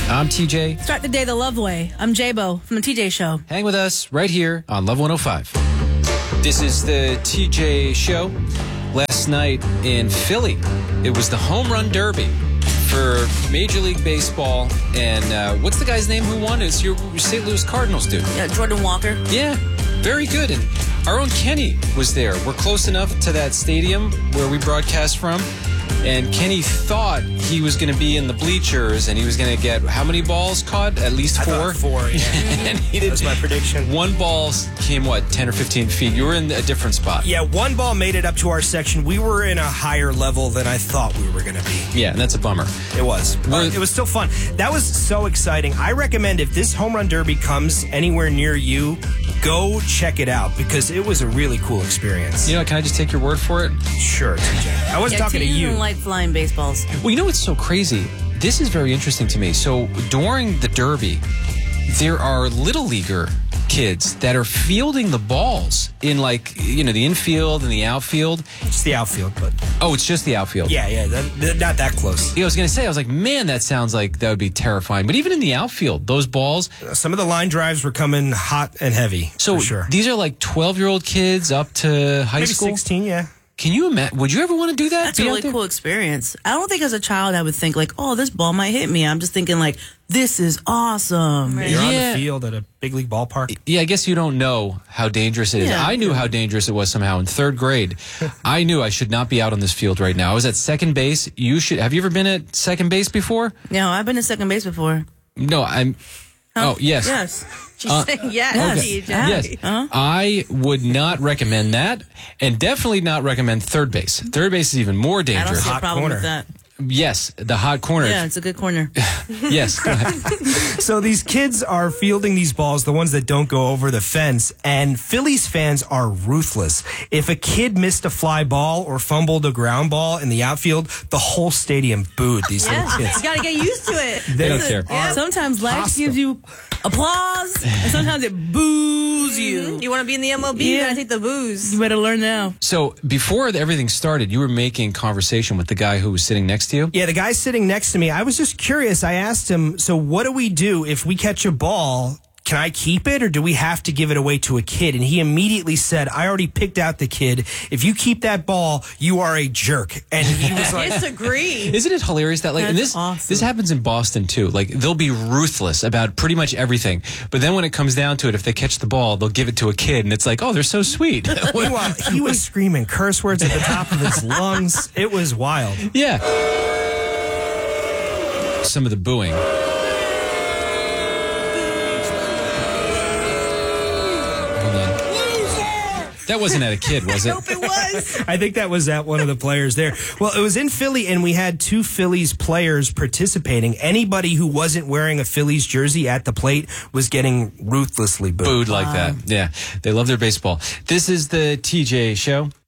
I'm TJ. Start the day the love way. I'm J-Bo from the TJ Show. Hang with us right here on Love 105. This is the TJ Show. Last night in Philly, it was the Home Run Derby for Major League Baseball. And what's the guy's name who won? It's your St. Louis Cardinals dude. Yeah, Jordan Walker. Yeah, very good. And our own Kenny was there. We're close enough to that stadium where we broadcast from. And Kenny thought he was going to be in the bleachers and he was going to get how many balls caught? At least 4? I thought 4, yeah. And he didn't. That's my prediction. One ball came, 10 or 15 feet? You were in a different spot. Yeah, one ball made it up to our section. We were in a higher level than I thought we were going to be. Yeah, and that's a bummer. It was. It was still fun. That was so exciting. I recommend if this Home Run Derby comes anywhere near you, go check it out because it was a really cool experience. You know, can I just take your word for it? Sure, TJ. I wasn't talking to you. Don't like flying baseballs. Well, you know what's so crazy? This is very interesting to me. So during the Derby, there are little leaguer kids that are fielding the balls in the infield and the outfield. It's the outfield, but... Oh, it's just the outfield. Yeah, not that close. I was going to say, I was like, man, that sounds like that would be terrifying. But even in the outfield, those balls... Some of the line drives were coming hot and heavy, so for sure. These are like 12-year-old kids up to high school? Maybe 16, yeah. Can you imagine? Would you ever want to do that? That's a really cool experience. I don't think as a child I would think like, oh, this ball might hit me. I'm just thinking like, this is awesome. You're on the field at a big league ballpark. Yeah, I guess you don't know how dangerous it is. Yeah. I knew how dangerous it was somehow in third grade. I knew I should not be out on this field right now. I was at second base. Have you ever been at second base before? No, I've been to second base before. No, I'm... Huh? Oh, yes. Yes. She's saying yes. Okay. TJ. Yes. Huh? I would not recommend that, and definitely not recommend third base. Third base is even more I don't dangerous. see a Hot problem corner. with that. Yes, the hot corner. Yeah, it's a good corner. Yes. Go ahead. So these kids are fielding these balls, the ones that don't go over the fence, and Phillies fans are ruthless. If a kid missed a fly ball or fumbled a ground ball in the outfield, the whole stadium booed these little You kids. got to get used to it. They don't care. Yeah. Sometimes life Hostile. gives you applause, and sometimes it boos you. You want to be in the MLB? You Yeah. got to take the booze. You better learn now. So before everything started, you were making conversation with the guy who was sitting next to you? Yeah, the guy sitting next to me, I was just curious. I asked him, so what do we do if we catch a ball? Can I keep it or do we have to give it away to a kid? And he immediately said, I already picked out the kid. If you keep that ball, you are a jerk. And he was like, Disagree. Isn't it hilarious that and That's this awesome. happens in Boston too? Like they'll be ruthless about pretty much everything, but then when it comes down to it, if they catch the ball, they'll give it to a kid, and it's like, oh, they're so sweet. meanwhile, he was screaming curse words at the top of his lungs. It was wild. Yeah. Some of the booing. Hold on. That wasn't at a kid, was it? Nope, it was. I think that was at one of the players there. Well, it was in Philly, and we had 2 Phillies players participating. Anybody who wasn't wearing a Phillies jersey at the plate was getting ruthlessly booed. Booed like that. Yeah. They love their baseball. This is the TJ Show.